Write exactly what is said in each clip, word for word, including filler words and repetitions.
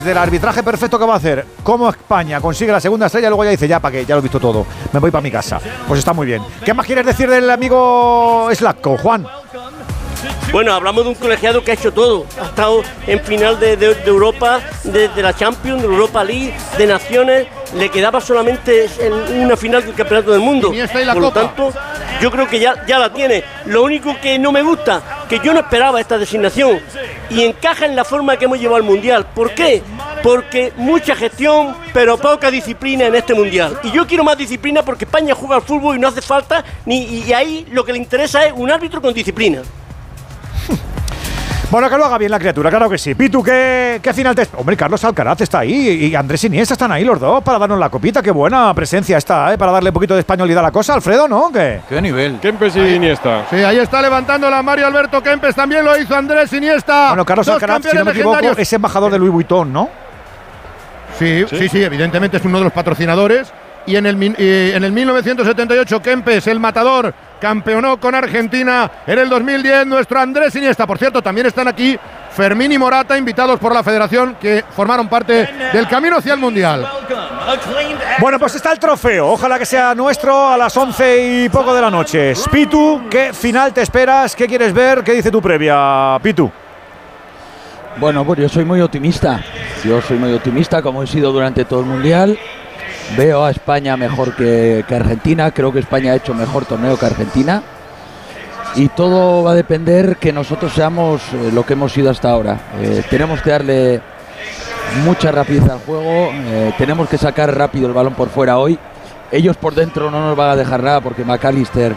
Del arbitraje perfecto que va a hacer, cómo España consigue la segunda estrella, luego ya dice, ya para qué, ya lo he visto todo, me voy para mi casa. Pues está muy bien. ¿Qué más quieres decir del amigo Slatko, Juan? Bueno, hablamos de un colegiado que ha hecho todo. Ha estado en final de, de, de Europa, de, de la Champions, de Europa League, de Naciones. Le quedaba solamente en una final del Campeonato del Mundo. Por lo tanto, yo creo que ya, ya la tiene. Lo único que no me gusta, que yo no esperaba esta designación. Y encaja en la forma que hemos llevado al Mundial. ¿Por qué? Porque mucha gestión, pero poca disciplina en este Mundial. Y yo quiero más disciplina porque España juega al fútbol y no hace falta, ni, y ahí lo que le interesa es un árbitro con disciplina. Bueno, que lo haga bien la criatura, claro que sí. Pitu, ¿qué, qué final te...? Hombre, Carlos Alcaraz está ahí y Andrés Iniesta están ahí los dos para darnos la copita. Qué buena presencia está, ¿eh? Para darle un poquito de españolidad a la cosa. Alfredo, ¿no? ¿Qué? ¿Qué nivel? Kempes y Iniesta. Sí, ahí está levantándola Mario Alberto Kempes. También lo hizo Andrés Iniesta. Bueno, Carlos Dos Alcaraz, si no me equivoco, legendarios. es embajador de Louis Vuitton, ¿no? Sí, sí, sí, sí, evidentemente es uno de los patrocinadores. Y en el, eh, en el mil novecientos setenta y ocho, Kempes, el matador, campeonó con Argentina. En el dos mil diez, nuestro Andrés Iniesta. Por cierto, también están aquí Fermín y Morata, invitados por la federación, que formaron parte del camino hacia el Mundial. Bueno, pues está el trofeo. Ojalá que sea nuestro a las once y poco de la noche. Pitu, ¿qué final te esperas? ¿Qué quieres ver? ¿Qué dice tu previa, Pitu? Bueno, pues yo soy muy optimista. Yo soy muy optimista, como he sido durante todo el Mundial. Veo a España mejor que, que Argentina. Creo que España ha hecho mejor torneo que Argentina. Y todo va a depender que nosotros seamos eh, lo que hemos sido hasta ahora. Eh, tenemos que darle mucha rapidez al juego. Eh, tenemos que sacar rápido el balón por fuera hoy. Ellos por dentro no nos van a dejar nada porque McAllister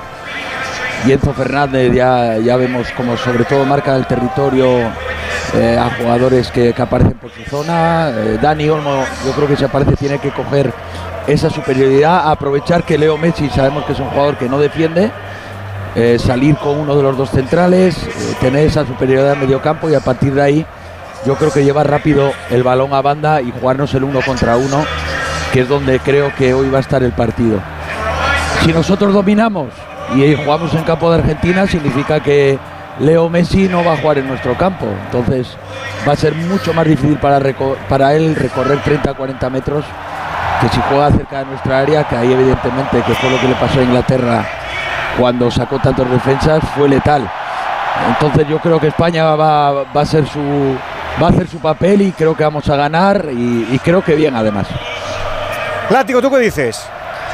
y Enzo Fernández ya, ya vemos como sobre todo marca el territorio eh, a jugadores que, que aparecen por su zona. Eh, Dani Olmo, yo creo que si aparece tiene que coger esa superioridad, aprovechar que Leo Messi sabemos que es un jugador que no defiende, eh, salir con uno de los dos centrales, eh, tener esa superioridad en medio campo y a partir de ahí yo creo que llevar rápido el balón a banda y jugarnos el uno contra uno, que es donde creo que hoy va a estar el partido. Si nosotros dominamos y jugamos en campo de Argentina, significa que Leo Messi no va a jugar en nuestro campo, entonces va a ser mucho más difícil para, para él recorrer treinta a cuarenta metros que si juega cerca de nuestra área, que ahí evidentemente, que fue lo que le pasó a Inglaterra cuando sacó tantas defensas, fue letal. Entonces yo creo que España va, va a ser su va a hacer su papel y creo que vamos a ganar y, y creo que bien además. Látigo, ¿tú qué dices?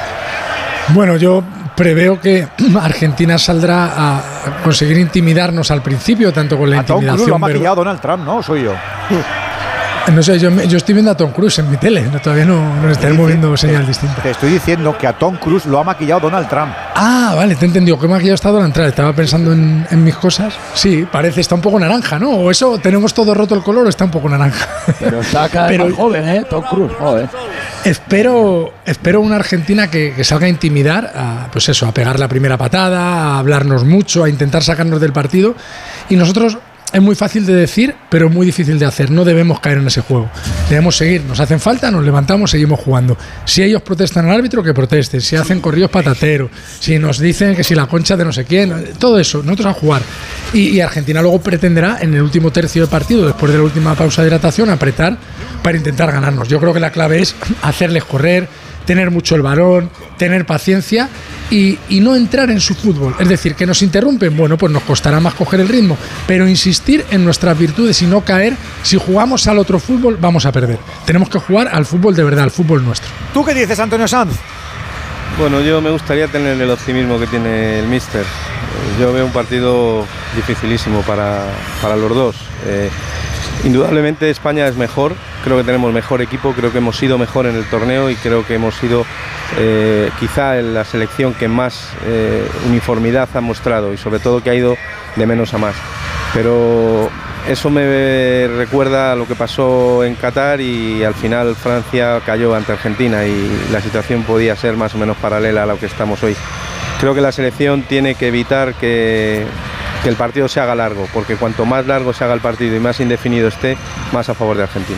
Bueno, yo preveo que Argentina saldrá a conseguir intimidarnos al principio, tanto con la a Tom intimidación. Cruise lo ha maquillado Donald Trump, ¿no? Soy yo. No sé, yo, yo estoy viendo a Tom Cruise en mi tele, no, todavía no nos están moviendo señal distinta. Te estoy diciendo que a Tom Cruise lo ha maquillado Donald Trump. Ah, vale, te he entendido. ¿Qué maquillado está Donald Trump? Estaba pensando en, en mis cosas. Sí, parece, está un poco naranja, ¿no? O eso, tenemos todo roto el color o está un poco naranja. Pero está cada vez más joven, ¿eh? Tom Cruise, joven. Espero, espero una Argentina que, que salga a intimidar, a, pues eso, a pegar la primera patada, a hablarnos mucho, a intentar sacarnos del partido. Y nosotros... Es muy fácil de decir, pero muy difícil de hacer. No debemos caer en ese juego. Debemos seguir. Nos hacen falta, nos levantamos, seguimos jugando. Si ellos protestan al árbitro, que protesten. Si hacen corridos patateros. Si nos dicen que si la concha de no sé quién. Todo eso. Nosotros a jugar. Y, y Argentina luego pretenderá, en el último tercio del partido, después de la última pausa de hidratación, apretar para intentar ganarnos. Yo creo que la clave es hacerles correr, tener mucho el balón, tener paciencia y, y no entrar en su fútbol. Es decir, que nos interrumpen, bueno, pues nos costará más coger el ritmo, pero insistir en nuestras virtudes y no caer. Si jugamos al otro fútbol, vamos a perder. Tenemos que jugar al fútbol de verdad, al fútbol nuestro. ¿Tú qué dices, Antonio Sanz? Bueno, yo me gustaría tener el optimismo que tiene el míster. Yo veo un partido dificilísimo para, para los dos. Eh, Indudablemente España es mejor, creo que tenemos mejor equipo, creo que hemos sido mejor en el torneo y creo que hemos sido eh, quizá la selección que más eh, uniformidad ha mostrado y sobre todo que ha ido de menos a más. Pero eso me recuerda a lo que pasó en Qatar y al final Francia cayó ante Argentina y la situación podía ser más o menos paralela a lo que estamos hoy. Creo que la selección tiene que evitar que... que el partido se haga largo, porque cuanto más largo se haga el partido y más indefinido esté, más a favor de Argentina.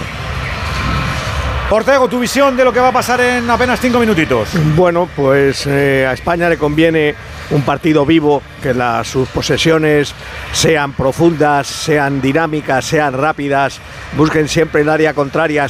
Ortego, tu visión de lo que va a pasar en apenas cinco minutitos. Bueno, pues eh, a España le conviene un partido vivo, que las, sus posesiones sean profundas, sean dinámicas, sean rápidas, busquen siempre el área contraria,